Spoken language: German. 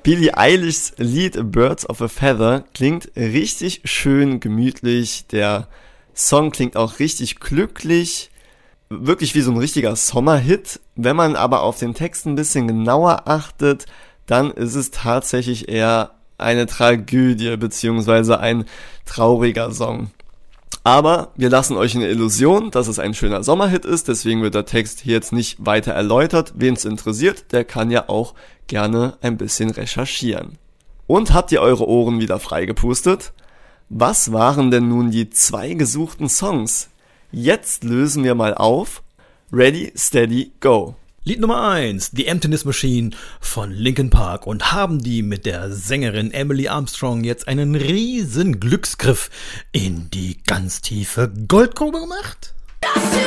Billie Eilishs Lied Birds of a Feather klingt richtig schön gemütlich. Der Song klingt auch richtig glücklich. Wirklich wie so ein richtiger Sommerhit. Wenn man aber auf den Text ein bisschen genauer achtet, dann ist es tatsächlich eher eine Tragödie beziehungsweise ein trauriger Song. Aber wir lassen euch eine Illusion, dass es ein schöner Sommerhit ist, deswegen wird der Text hier jetzt nicht weiter erläutert. Wen es interessiert, der kann ja auch gerne ein bisschen recherchieren. Und habt ihr eure Ohren wieder freigepustet? Was waren denn nun die 2 gesuchten Songs? Jetzt lösen wir mal auf. Ready, steady, go. Lied Nummer 1, The Emptiness Machine von Linkin Park, und haben die mit der Sängerin Emily Armstrong jetzt einen riesen Glücksgriff in die ganz tiefe Goldgrube gemacht?